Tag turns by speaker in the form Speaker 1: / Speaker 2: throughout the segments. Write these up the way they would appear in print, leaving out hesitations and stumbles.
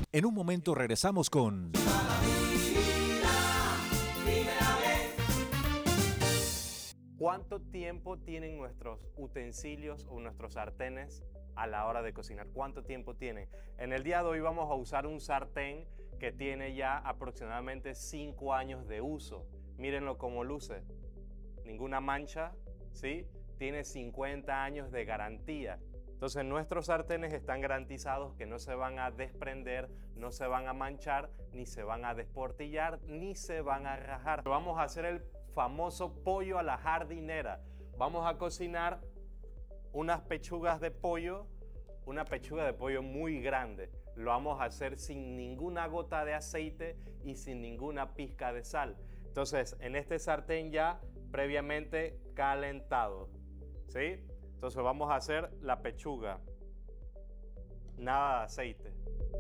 Speaker 1: En un momento regresamos con...
Speaker 2: ¿Cuánto tiempo tienen nuestros utensilios o nuestros sartenes a la hora de cocinar? ¿Cuánto tiempo tienen? En el día de hoy vamos a usar un sartén que tiene ya aproximadamente 5 años de uso. Mírenlo cómo luce. Ninguna mancha, ¿sí? Tiene 50 años de garantía. Entonces nuestros sartenes están garantizados que no se van a desprender, no se van a manchar, ni se van a desportillar, ni se van a rajar. Vamos a hacer el famoso pollo a la jardinera. Vamos a cocinar unas pechugas de pollo, una pechuga de pollo muy grande. Lo vamos a hacer sin ninguna gota de aceite y sin ninguna pizca de sal. Entonces, en este sartén ya previamente calentado, ¿sí? Entonces vamos a hacer la pechuga. Nada de aceite.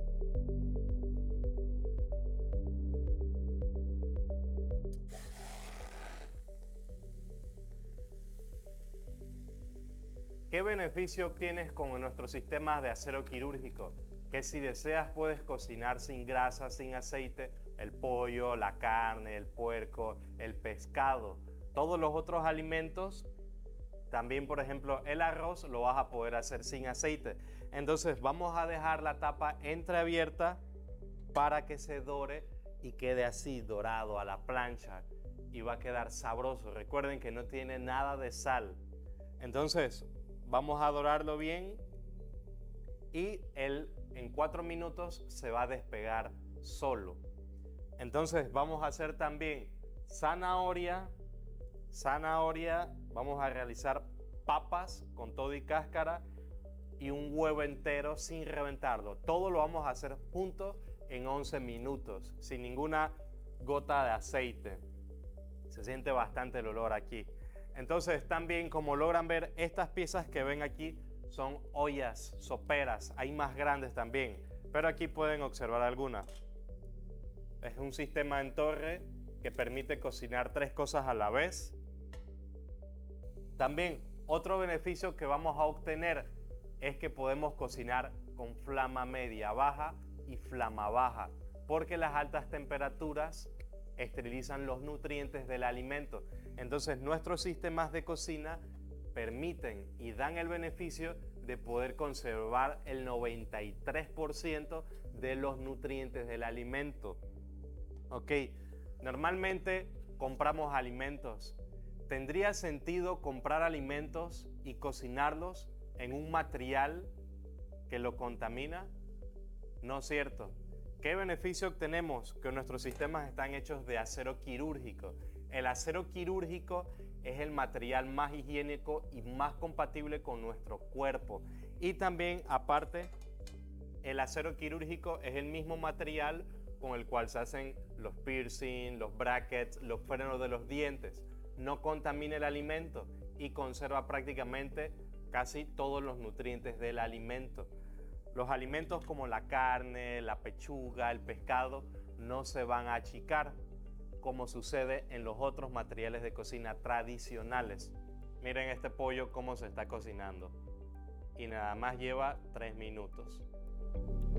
Speaker 2: ¿Qué beneficio obtienes con nuestros sistemas de acero quirúrgico? Que si deseas puedes cocinar sin grasa, sin aceite, el pollo, la carne, el puerco, el pescado, todos los otros alimentos. También, por ejemplo, el arroz lo vas a poder hacer sin aceite. Entonces vamos a dejar la tapa entreabierta para que se dore y quede así dorado a la plancha y va a quedar sabroso. Recuerden que no tiene nada de sal. Entonces vamos a dorarlo bien y él en 4 minutos se va a despegar solo. Entonces vamos a hacer también zanahoria, vamos a realizar papas con todo y cáscara y un huevo entero sin reventarlo. Todo lo vamos a hacer juntos en 11 minutos, sin ninguna gota de aceite. Se siente bastante el olor aquí. Entonces también, como logran ver, estas piezas que ven aquí son ollas, soperas. Hay más grandes también, pero aquí pueden observar algunas. Es un sistema en torre que permite cocinar 3 cosas a la vez. También otro beneficio que vamos a obtener es que podemos cocinar con flama media baja y flama baja, porque las altas temperaturas esterilizan los nutrientes del alimento. Entonces nuestros sistemas de cocina permiten y dan el beneficio de poder conservar el 93% de los nutrientes del alimento. Ok, normalmente compramos alimentos. ¿Tendría sentido comprar alimentos y cocinarlos en un material que lo contamina? No es cierto. ¿Qué beneficio obtenemos? Que nuestros sistemas están hechos de acero quirúrgico. El acero quirúrgico es el material más higiénico y más compatible con nuestro cuerpo. Y también, aparte, el acero quirúrgico es el mismo material con el cual se hacen los piercing, los brackets, los frenos de los dientes. No contamina el alimento y conserva prácticamente casi todos los nutrientes del alimento. Los alimentos como la carne, la pechuga, el pescado no se van a achicar como sucede en los otros materiales de cocina tradicionales. Miren este pollo cómo se está cocinando y nada más lleva 3 minutos.